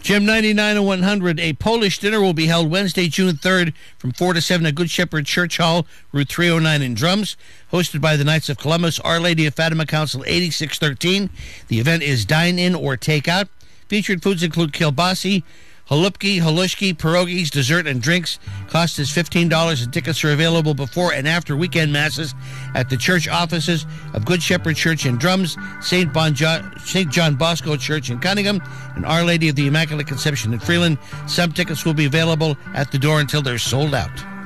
Gym 99 and 100, a Polish dinner will be held Wednesday, June 3rd from 4 to 7 at Good Shepherd Church Hall, Route 309 in Drums, hosted by the Knights of Columbus, Our Lady of Fatima Council 8613. The event is dine-in or take-out. Featured foods include kielbasi, halupki, halushki, pierogies, dessert, and drinks. Cost is $15, and tickets are available before and after weekend masses at the church offices of Good Shepherd Church in Drums, St. John Bosco Church in Cunningham, and Our Lady of the Immaculate Conception in Freeland. Some tickets will be available at the door until they're sold out.